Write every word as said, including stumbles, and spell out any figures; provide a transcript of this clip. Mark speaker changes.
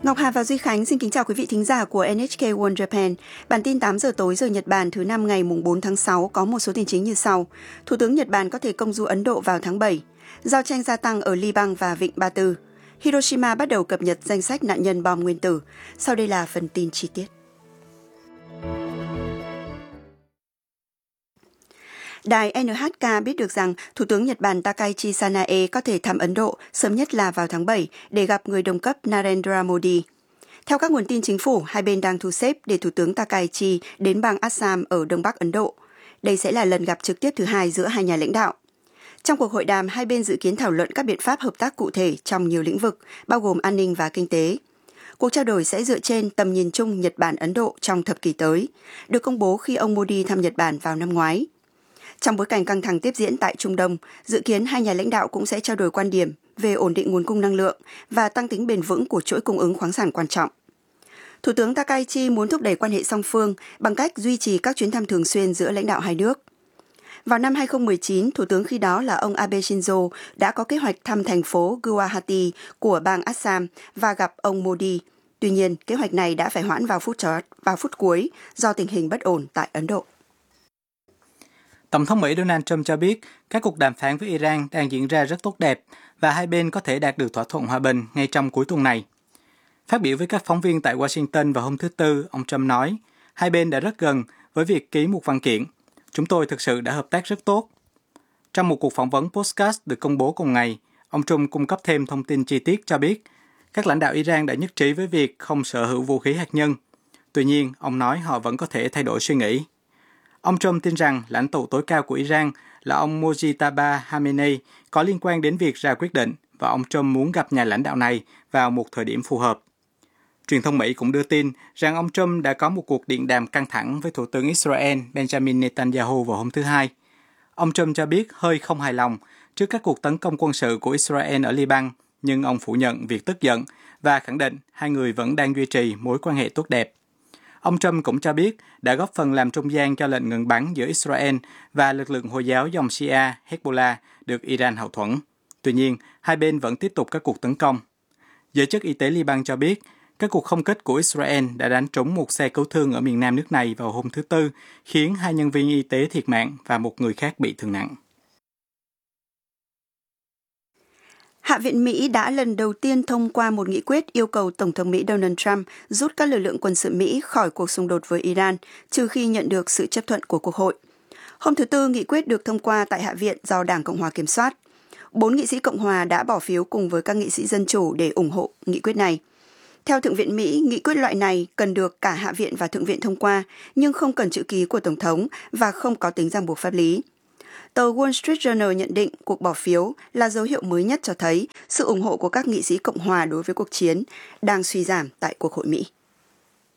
Speaker 1: Ngọc Hà và Duy Khánh xin kính chào quý vị thính giả của en hát ca World Japan. Bản tin tám giờ tối giờ Nhật Bản thứ năm ngày bốn tháng sáu có một số tin chính như sau. Thủ tướng Nhật Bản có thể công du Ấn Độ vào tháng bảy. Giao tranh gia tăng ở Liban và Vịnh Ba Tư. Hiroshima bắt đầu cập nhật danh sách nạn nhân bom nguyên tử. Sau đây là phần tin chi tiết. Đài en hát ca biết được rằng Thủ tướng Nhật Bản Takaichi Sanae có thể thăm Ấn Độ sớm nhất là vào tháng bảy để gặp người đồng cấp Narendra Modi. Theo các nguồn tin chính phủ, hai bên đang thu xếp để Thủ tướng Takaichi đến bang Assam ở Đông Bắc Ấn Độ. Đây sẽ là lần gặp trực tiếp thứ hai giữa hai nhà lãnh đạo. Trong cuộc hội đàm, hai bên dự kiến thảo luận các biện pháp hợp tác cụ thể trong nhiều lĩnh vực, bao gồm an ninh và kinh tế. Cuộc trao đổi sẽ dựa trên tầm nhìn chung Nhật Bản-Ấn Độ trong thập kỷ tới, được công bố khi ông Modi thăm Nhật Bản vào năm ngoái. Trong bối cảnh căng thẳng tiếp diễn tại Trung Đông, dự kiến hai nhà lãnh đạo cũng sẽ trao đổi quan điểm về ổn định nguồn cung năng lượng và tăng tính bền vững của chuỗi cung ứng khoáng sản quan trọng. Thủ tướng Takaichi muốn thúc đẩy quan hệ song phương bằng cách duy trì các chuyến thăm thường xuyên giữa lãnh đạo hai nước. Vào năm hai không một chín, Thủ tướng khi đó là ông Abe Shinzo đã có kế hoạch thăm thành phố Guwahati của bang Assam và gặp ông Modi. Tuy nhiên, kế hoạch này đã phải hoãn vào phút, chót, vào phút cuối do tình hình bất ổn tại Ấn Độ.
Speaker 2: Tổng thống Mỹ Donald Trump cho biết các cuộc đàm phán với Iran đang diễn ra rất tốt đẹp và hai bên có thể đạt được thỏa thuận hòa bình ngay trong cuối tuần này. Phát biểu với các phóng viên tại Washington vào hôm thứ Tư, ông Trump nói, hai bên đã rất gần với việc ký một văn kiện. Chúng tôi thực sự đã hợp tác rất tốt. Trong một cuộc phỏng vấn podcast được công bố cùng ngày, ông Trump cung cấp thêm thông tin chi tiết cho biết các lãnh đạo Iran đã nhất trí với việc không sở hữu vũ khí hạt nhân. Tuy nhiên, ông nói họ vẫn có thể thay đổi suy nghĩ. Ông Trump tin rằng lãnh tụ tối cao của Iran là ông Mojtaba Khamenei có liên quan đến việc ra quyết định và ông Trump muốn gặp nhà lãnh đạo này vào một thời điểm phù hợp. Truyền thông Mỹ cũng đưa tin rằng ông Trump đã có một cuộc điện đàm căng thẳng với Thủ tướng Israel Benjamin Netanyahu vào hôm thứ Hai. Ông Trump cho biết hơi không hài lòng trước các cuộc tấn công quân sự của Israel ở Liban, nhưng ông phủ nhận việc tức giận và khẳng định hai người vẫn đang duy trì mối quan hệ tốt đẹp. Ông Trump cũng cho biết đã góp phần làm trung gian cho lệnh ngừng bắn giữa Israel và lực lượng Hồi giáo dòng Shia Hezbollah được Iran hậu thuẫn. Tuy nhiên, hai bên vẫn tiếp tục các cuộc tấn công. Giới chức y tế Liban cho biết các cuộc không kích của Israel đã đánh trúng một xe cứu thương ở miền nam nước này vào hôm thứ Tư, khiến hai nhân viên y tế thiệt mạng và một người khác bị thương nặng.
Speaker 1: Hạ viện Mỹ đã lần đầu tiên thông qua một nghị quyết yêu cầu Tổng thống Mỹ Donald Trump rút các lực lượng quân sự Mỹ khỏi cuộc xung đột với Iran, trừ khi nhận được sự chấp thuận của Quốc hội. Hôm thứ Tư, nghị quyết được thông qua tại Hạ viện do Đảng Cộng hòa kiểm soát. Bốn nghị sĩ Cộng hòa đã bỏ phiếu cùng với các nghị sĩ Dân chủ để ủng hộ nghị quyết này. Theo Thượng viện Mỹ, nghị quyết loại này cần được cả Hạ viện và Thượng viện thông qua, nhưng không cần chữ ký của Tổng thống và không có tính ràng buộc pháp lý. Tờ Wall Street Journal nhận định cuộc bỏ phiếu là dấu hiệu mới nhất cho thấy sự ủng hộ của các nghị sĩ Cộng hòa đối với cuộc chiến đang suy giảm tại Quốc hội Mỹ.